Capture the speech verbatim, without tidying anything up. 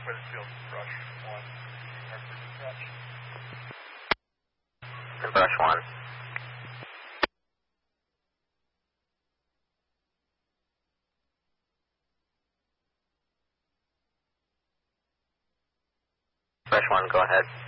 Wethersfield, brush one. Brush. And brush one. Brush one, go ahead.